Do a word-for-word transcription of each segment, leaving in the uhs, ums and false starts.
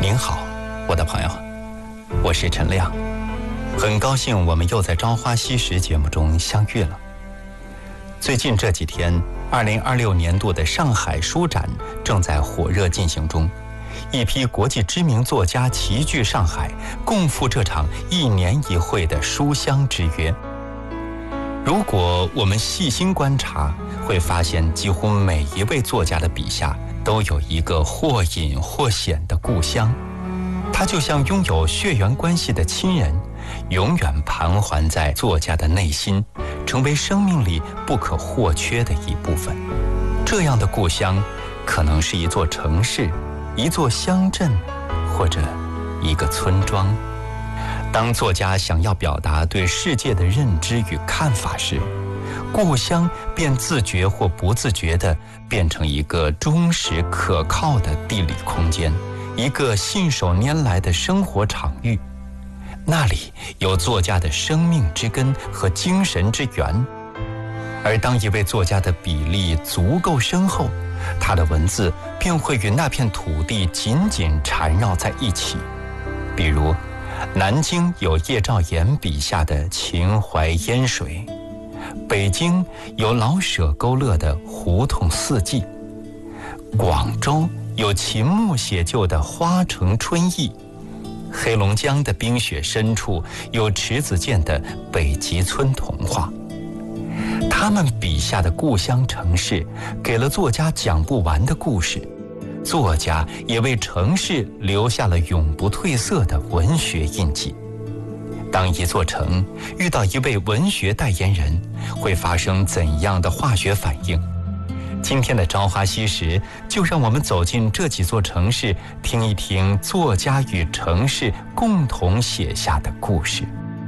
您好，我的朋友，我是陈亮，很高兴我们又在《朝花夕拾》节目中相遇了。最近这几天，二零二六年度的上海书展正在火热进行中，一批国际知名作家齐聚上海，共赴这场一年一会的书香之约。如果我们细心观察，会发现几乎每一位作家的笔下都有一个或隐或显的故乡，它就像拥有血缘关系的亲人，永远盘桓在作家的内心，成为生命里不可或缺的一部分。这样的故乡可能是一座城市，一座乡镇，或者一个村庄。当作家想要表达对世界的认知与看法时，故乡便自觉或不自觉地变成一个忠实可靠的地理空间，一个信手拈来的生活场域。那里有作家的生命之根和精神之源。而当一位作家的笔力足够深厚，他的文字便会与那片土地紧紧缠绕在一起。比如南京有叶兆言笔下的秦淮烟水，北京有老舍勾勒的胡同四季，广州有秦牧写就的花城春意，黑龙江的冰雪深处有迟子建的北极村童话。他们笔下的故乡城市给了作家讲不完的故事，作家也为城市留下了永不褪色的文学印记。当一座城遇到一位文学代言人，会发生怎样的化学反应？今天的朝花夕拾，就让我们走进这几座城市，听一听作家与城市共同写下的故事。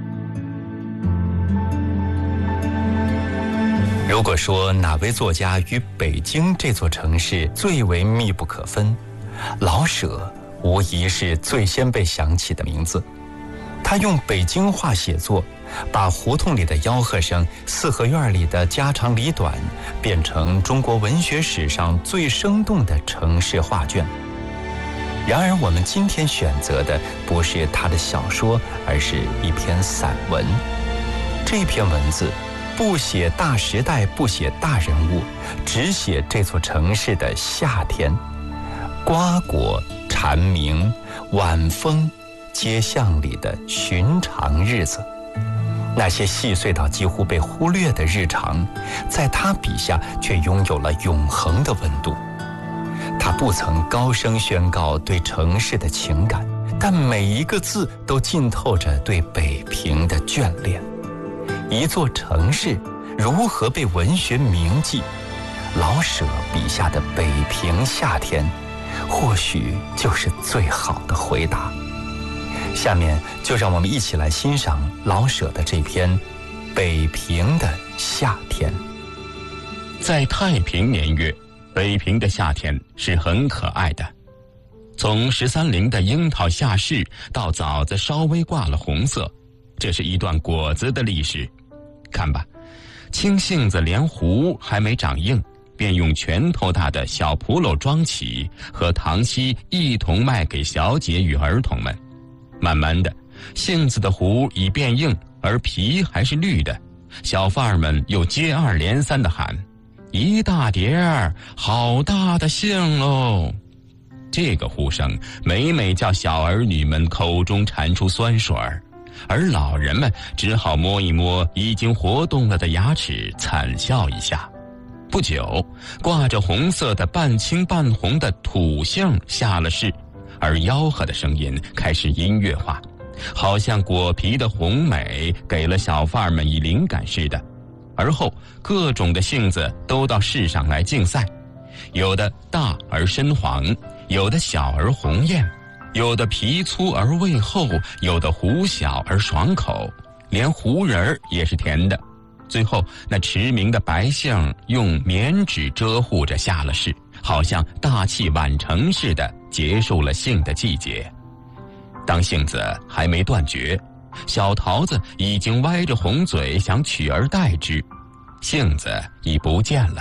如果说哪位作家与北京这座城市最为密不可分，老舍无疑是最先被想起的名字。他用北京话写作，把胡同里的吆喝声、四合院里的家长里短，变成中国文学史上最生动的城市画卷。然而我们今天选择的不是他的小说，而是一篇散文。这篇文字不写大时代，不写大人物，只写这座城市的夏天。瓜果蝉鸣，晚风，街巷里的寻常日子，那些细碎到几乎被忽略的日常，在他笔下却拥有了永恒的温度。他不曾高声宣告对城市的情感，但每一个字都浸透着对北平的眷恋。一座城市如何被文学铭记？老舍笔下的北平夏天，或许就是最好的回答。下面就让我们一起来欣赏老舍的这篇《北平的夏天》。 在太平年月，北平的夏天是很可爱的。从十三陵的樱桃下市到枣子稍微挂了红色，这是一段果子的历史。看吧，青杏子连核还没长硬，便用拳头大的小笸篓装起，和糖稀一同卖给小姐与儿童们。慢慢的，杏子的核已变硬，而皮还是绿的，小贩儿们又接二连三地喊：一大碟儿，好大的杏喽！这个呼声每每叫小儿女们口中馋出酸水儿，而老人们只好摸一摸已经活动了的牙齿，惨笑一下。不久，挂着红色的半青半红的土杏下了市，而吆喝的声音开始音乐化，好像果皮的红美给了小贩们以灵感似的。而后各种的杏子都到市上来竞赛，有的大而深黄，有的小而红艳，有的皮粗而味厚，有的核小而爽口，连核仁儿也是甜的。最后那驰名的白杏用棉纸遮护着下了市，好像大器晚成似的结束了杏的季节。当杏子还没断绝，小桃子已经歪着红嘴想取而代之，杏子已不见了，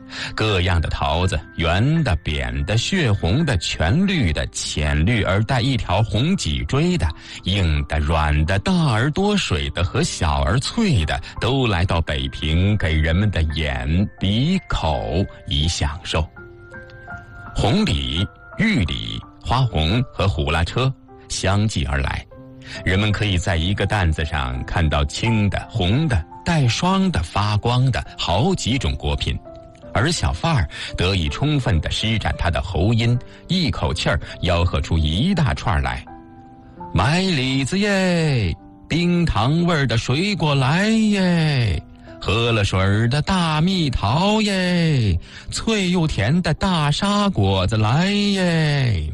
各样的桃子，圆的、扁的、血红的、全绿的、浅绿而带一条红脊椎的，硬的、软的、大而多水的和小而脆的，都来到北平，给人们的眼、鼻、口以享受。红李、玉李、花红和呼啦车相继而来，人们可以在一个担子上看到青的、红的、带霜的、发光的好几种果品，而小贩儿得以充分地施展他的喉音，一口气儿吆喝出一大串来：买李子耶，冰糖味儿的水果来耶，喝了水儿的大蜜桃耶，脆又甜的大沙果子来耶。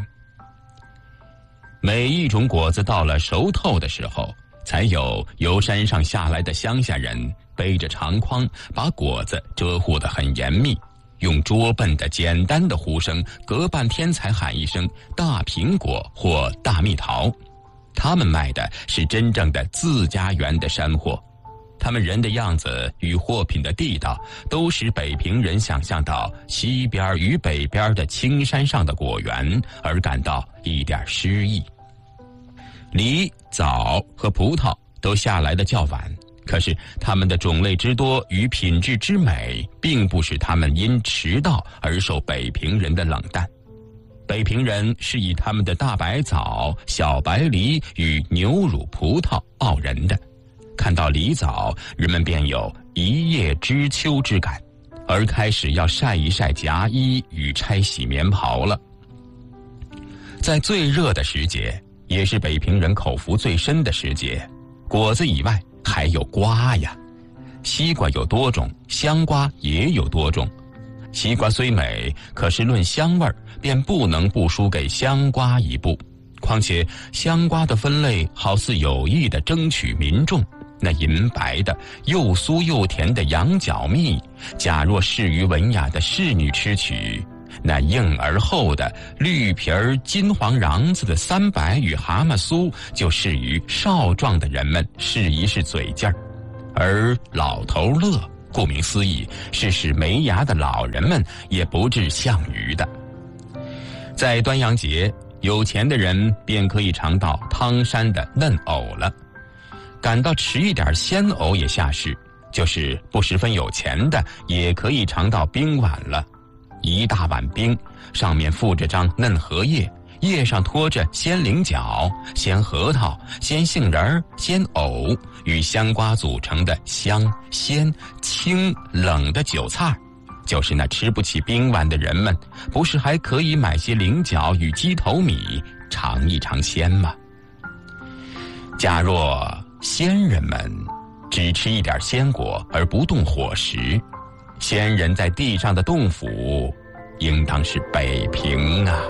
每一种果子到了熟透的时候，才有由山上下来的乡下人背着长筐，把果子遮护得很严密，用拙笨的简单的呼声，隔半天才喊一声大苹果或大蜜桃。他们卖的是真正的自家园的山货，他们人的样子与货品的地道，都使北平人想象到西边与北边的青山上的果园，而感到一点诗意。梨、枣和葡萄都下来的较晚，可是它们的种类之多与品质之美，并不使它们因迟到而受北平人的冷淡。北平人是以他们的大白枣、小白梨与牛乳葡萄傲人的，看到梨枣，人们便有一叶知秋之感，而开始要晒一晒夹衣与拆洗棉袍了。在最热的时节，也是北平人口福最深的时节，果子以外还有瓜呀。西瓜有多种，香瓜也有多种。西瓜虽美，可是论香味儿，便不能不输给香瓜一步。况且香瓜的分类好似有意地争取民众，那银白的又酥又甜的羊角蜜，假若适于文雅的仕女吃取，那硬而厚的绿皮儿金黄瓤子的三白与蛤蟆酥，就适于少壮的人们试一试嘴劲儿。而老头乐，顾名思义，是使没牙的老人们也不致项羽的。在端阳节，有钱的人便可以尝到汤山的嫩藕了，感到迟一点鲜藕也下市，就是不十分有钱的也可以尝到冰碗了。一大碗冰，上面附着张嫩荷叶，叶上托着鲜菱角、鲜核桃、鲜杏仁、鲜藕与香瓜组成的香、鲜、清、冷的酒菜，就是那吃不起冰碗的人们，不是还可以买些菱角与鸡头米尝一尝鲜吗？假若仙人们只吃一点鲜果而不动伙食，仙人在地上的洞府，应当是北平啊。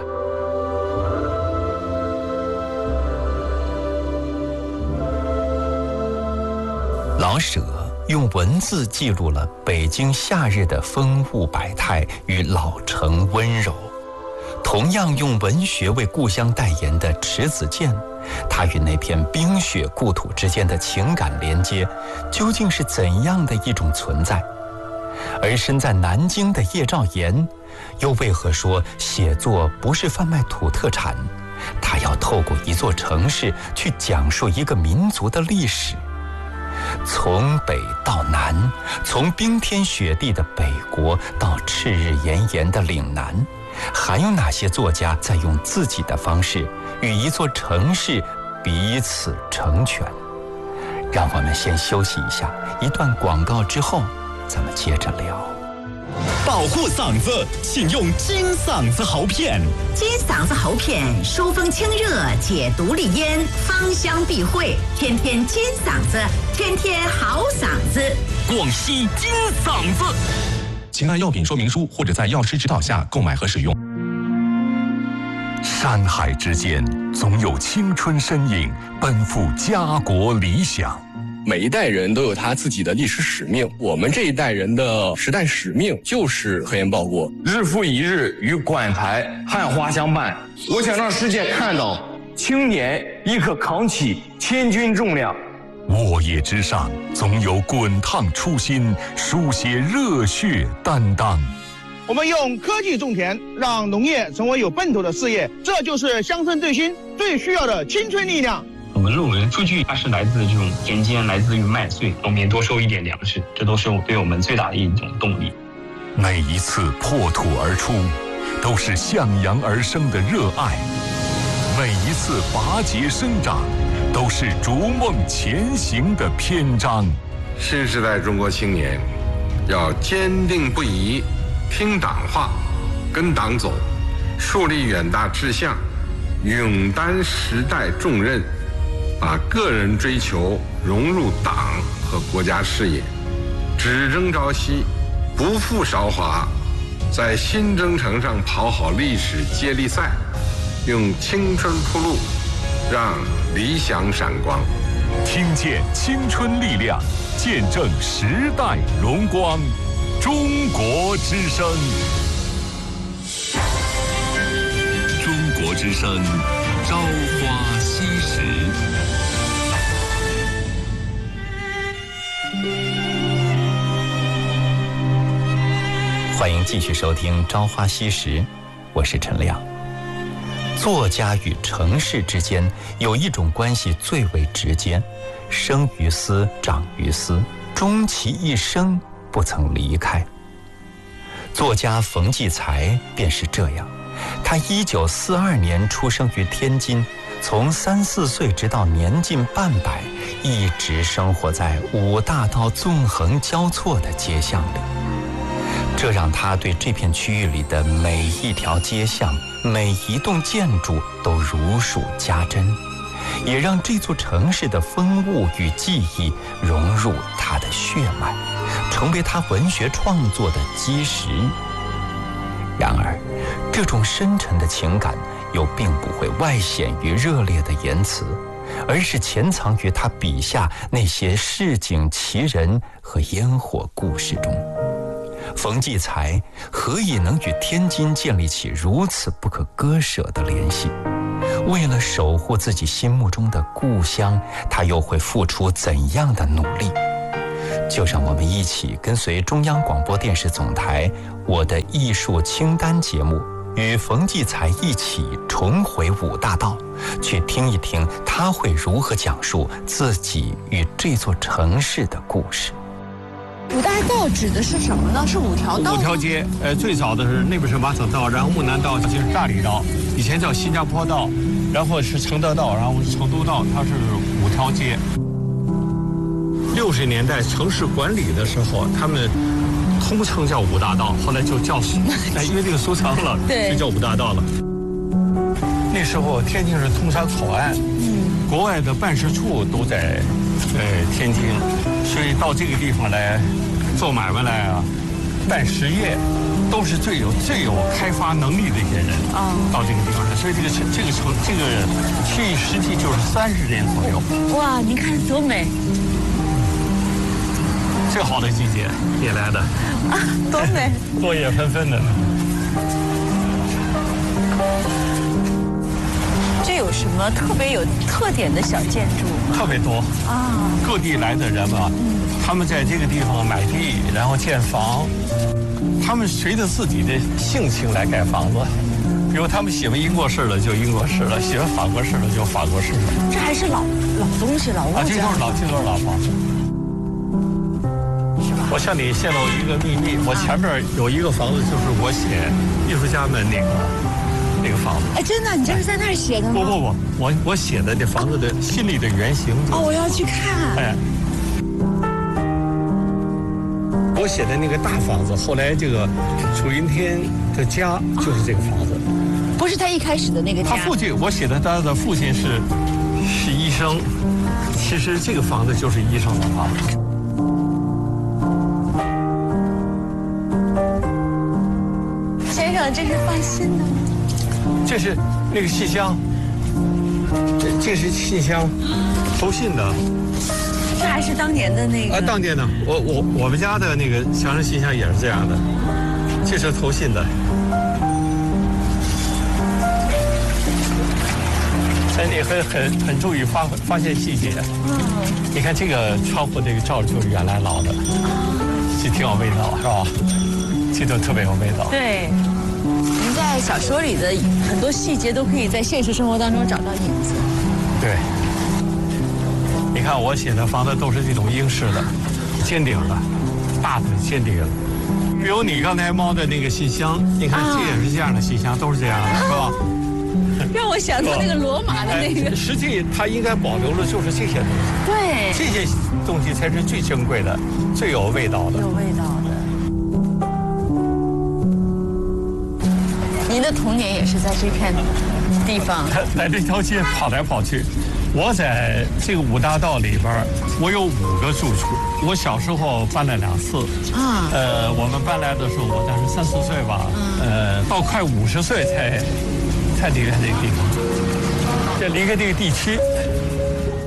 老舍用文字记录了北京夏日的风物百态与老城温柔，同样用文学为故乡代言的迟子建，他与那片冰雪故土之间的情感连接，究竟是怎样的一种存在？而身在南京的叶兆言，又为何说写作不是贩卖土特产？他要透过一座城市去讲述一个民族的历史。从北到南，从冰天雪地的北国到赤日炎炎的岭南，还有哪些作家在用自己的方式与一座城市彼此成全？让我们先休息一下，一段广告之后咱们接着聊。 保护嗓子，请用金嗓子喉片。 金嗓子喉片疏风清热，解毒利咽，芳香避秽，天天金嗓子，天天好嗓子。 广西金嗓子。请按药品说明书或者在药师指导下购买和使用。 山海之间，总有青春身影奔赴家国理想。 每一代人都有他自己的历史使命，我们这一代人的时代使命就是核烟报国， 日复一日与馆台汉花相伴。我想让世界看到青年亦可扛起千钧重量。 沃野之上，总有滚烫初心，书写热血担当。 我们用科技种田，让农业成为有奔头的事业，这就是乡村振兴最需要的青春力量。 我们认为数据它是来自这种田间，来自于麦穗，农民多收一点粮食，这都是对我们最大的一种动力。 每一次破土而出，都是向阳而生的热爱；每一次拔节生长，都是逐梦前行的篇章。 新时代中国青年要坚定不移，听党话，跟党走，树立远大志向，勇担时代重任，把个人追求融入党和国家事业，只争朝夕，不负韶华，在新征程上跑好历史接力赛，用青春铺路，让理想闪光。 听见青春力量，见证时代荣光。中国之声，中国之声，朝花夕拾。 欢迎继续收听《朝花夕拾》，我是陈亮。作家与城市之间有一种关系最为直接，生于斯，长于斯，终其一生不曾离开。作家冯骥才便是这样，他一九四二年出生于天津，从三四岁直到年近半百，一直生活在五大道纵横交错的街巷里。这让他对这片区域里的每一条街巷、每一栋建筑都如数家珍，也让这座城市的风物与记忆融入他的血脉，成为他文学创作的基石。然而，这种深沉的情感又并不会外显于热烈的言辞，而是潜藏于他笔下那些市井奇人和烟火故事中。冯骥才何以能与天津建立起如此不可割舍的联系？为了守护自己心目中的故乡，他又会付出怎样的努力？就让我们一起跟随中央广播电视总台《我的艺术清单》节目，与冯骥才一起重回五大道，去听一听他会如何讲述自己与这座城市的故事。 五大道指的是什么呢？是五条道？ 五条街，呃，最早的是那边是马场道，然后木南道就是大理道，以前叫新加坡道，然后是承德道，然后是成都道，它是五条街。六十年代城市管理的时候，他们通称叫五大道，后来就叫哎约定俗成了，就叫五大道了。那时候天津是通商口岸，嗯，国外的办事处都在呃天津，所以到这个地方来做买卖来啊，办实业，都是最有最有开发能力的一些人啊，到这个地方来，所以这个城这个城这个区域实际就是三十年左右。 哇，您看多美！ 最好的季节也来的啊，多美！ 落叶纷纷的。 这有什么特别有特点的小建筑吗？ 特别多啊！各地来的人嘛，嗯、他们在这个地方买地，然后建房，他们随着自己的性情来盖房子。比如他们喜欢英国式的就英国式了，喜欢法国式的就法国式的。 这还是老老东西，老物件啊！ 这都是老，这都是老房子。我向你泄露一个秘密，我前面有一个房子，就是我写艺术家们那个那个房子。 哎，真的，你这是在那儿写的吗？ 不不不，我我写的这房子的心理的原型。 哦，我要去看。 哎，我写的那个大房子，后来这个楚云天的家就是这个房子。 不是他一开始的那个家。 他父亲，我写的他的父亲是是医生，其实这个房子就是医生的房子。 这是放信的吗？ 这是那个信箱，这这是信箱，投信的。 这还是当年的那个？ 啊，当年的，我我我们家的那个墙上信箱也是这样的，这是投信的。哎，你很很很注意发发现细节。嗯。你看这个窗户这个罩就是原来老的，是挺有味道，是吧？ 这都特别有味道。 对，您在小说里的很多细节都可以在现实生活当中找到影子。 对，你看我写的房子都是这种英式的，尖顶的，大的尖顶。比如你刚才猫的那个信箱，你看这也是这样的信箱，都是这样的，是吧？ 让我想到那个罗马的那个。 实际它应该保留的就是这些东西。 对， 这些东西才是最珍贵的，最有味道的。 有味道的。您的童年也是在这片地方， 在这条街跑来跑去。我在这个五大道里边，我有五个住处。我小时候搬了两次，啊，呃，我们搬来的时候我当时三四岁吧，呃，到快五十岁才才离开这个地方，这离开这个地区。